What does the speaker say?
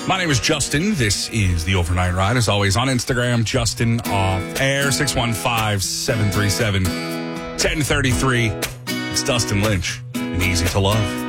My name is Justin. This is the Overnight Ride. As always, on Instagram, Justin Off Air, 615-737-1033. It's Dustin Lynch and Easy to Love.